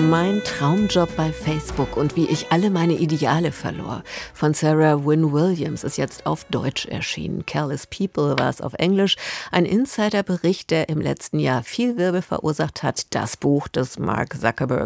Mein Traumjob bei Facebook und wie ich alle meine Ideale verlor. Von Sarah Wynne Williams ist jetzt auf Deutsch erschienen. Careless People war es auf Englisch. Ein Insiderbericht, der im letzten Jahr viel Wirbel verursacht hat. Das Buch des Mark Zuckerberg